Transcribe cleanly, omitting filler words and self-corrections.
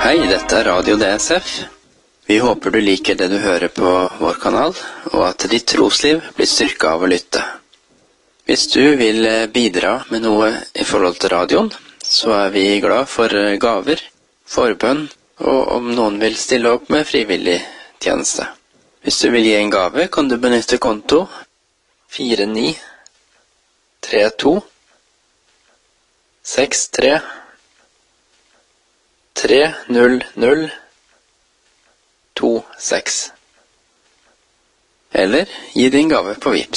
Hei, dette er Radio DSF. Vi håper du liker det du hører på vår kanal, og at ditt trosliv blir styrket av å lytte. Hvis du vil bidra med noe i forhold til radioen, så er vi glad for gaver, forbønn, og om noen vil stille opp med frivillig tjeneste. Hvis du vil gi en gave, kan du benytte konto 4932 63 30026. Eller gi din gave på Vipps.